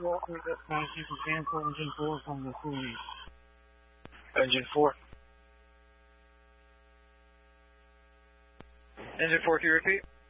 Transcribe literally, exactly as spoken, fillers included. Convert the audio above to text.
Walker, that's nine six mechanical, engine four from the Cooley. Engine four. Engine four, can you repeat?